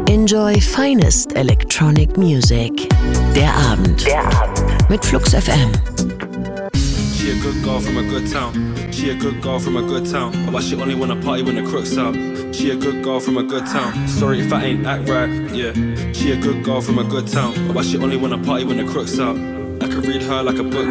Enjoy finest electronic music. Der Abend. Mit Flux FM. She a good girl from a good town. She a good girl from a good town. But she only wanna party when the crook's out. She a good girl from a good town. Sorry if I ain't act right, yeah. She a good girl from a good town. But she only wanna party when the crook's out. I could read her like a book.